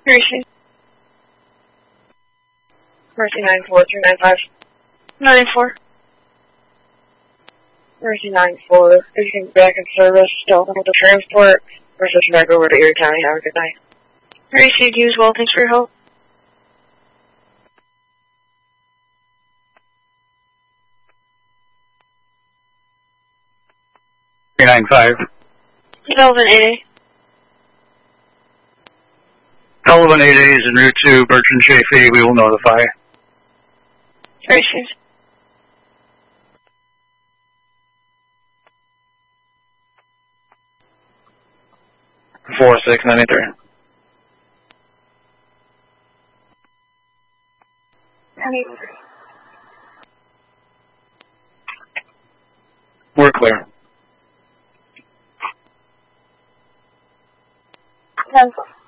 Mercy. Mercy 94395. 94. Mercy 94, everything back in service, still with the transport. Mercy back over to Erie County. Have a good night. Mercy, you as well. Thanks for your help. 395. Sullivan 8A. Sullivan 8A is en route to Bertrand Chaffee. We will notify. Mercy. Four 693. 93. We're clear. 10-4.